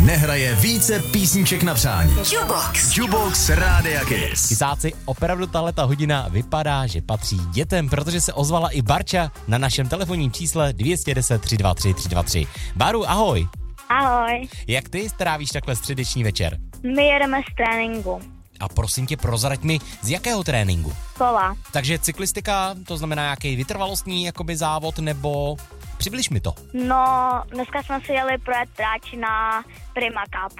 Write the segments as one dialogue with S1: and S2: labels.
S1: nehraje více písniček na přání. Jukebox Rádia Kiss.
S2: Kysáci, opravdu tahleta hodina vypadá, že patří dětem, protože se ozvala i Barča na našem telefonním čísle 210 323 323. Baru, ahoj.
S3: Ahoj.
S2: Jak ty strávíš takhle středeční večer?
S3: My jedeme z tréninku.
S2: A prosím tě, prozrať mi, z jakého tréninku?
S3: Kola.
S2: Takže cyklistika, to znamená nějaký vytrvalostní jakoby závod, nebo přibliž mi to.
S3: No, dneska jsme si jeli projet tráč na Prima Cup.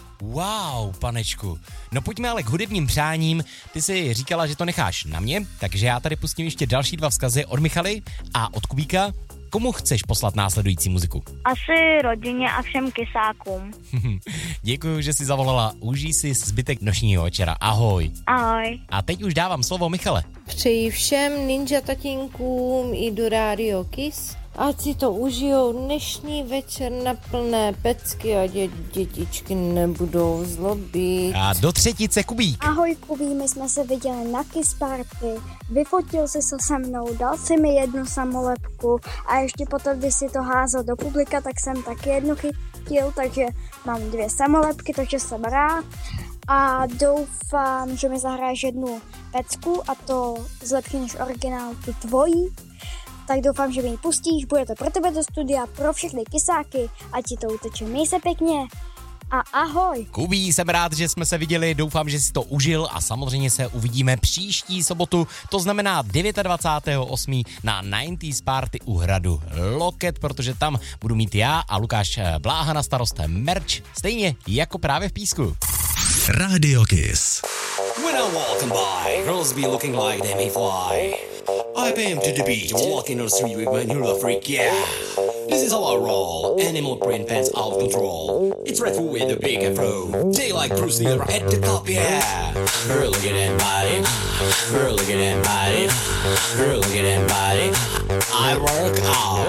S2: Wow, panečku. No pojďme ale k hudebním přáním. Ty jsi říkala, že to necháš na mě, takže já tady pustím ještě další 2 vzkazy od Michaly a od Kubíka. Komu chceš poslat následující muziku?
S3: Asi rodině a všem kysákům.
S2: Děkuji, že jsi zavolala. Užij si zbytek dnešního večera. Ahoj.
S3: Ahoj.
S2: A teď už dávám slovo Michale.
S4: Přeji všem ninja tatínkům i do Radio Kiss, ať si to užijou dnešní večer na plné pecky a dětičky nebudou zlobit.
S2: A do třetice Kubík.
S5: Ahoj Kubí, my jsme se viděli na Kiss Party, vyfotil jsi se se mnou, dal si mi jednu samolepku a ještě potom, když si to házel do publika, tak jsem taky jednu chytil, takže mám 2 samolepky, takže jsem rád a doufám, že mi zahraješ jednu pecku a to zlepší než originál, tu tvojí. Tak doufám, že mi ji pustíš, bude to pro tebe do studia, pro všechny kysáky, ať ti to uteče. Měj se pěkně a ahoj.
S2: Kubí, jsem rád, že jsme se viděli, doufám, že si to užil a samozřejmě se uvidíme příští sobotu, to znamená 29.8. na 90s Party u Hradu Loket, protože tam budu mít já a Lukáš Bláha na starost merch, stejně jako právě v Písku.
S1: Radio Kiss.
S6: When I'm walking by, girls be looking like they may fly. I bam to the beat, walking on the street with my new love freak, yeah. This is how I roll, animal print pants out of control. It's Red Food with a big afro. They like Bruce Lee right at the top, yeah. Girl, look at that body. Girl, look at that body. Girl, look at that body. I work out.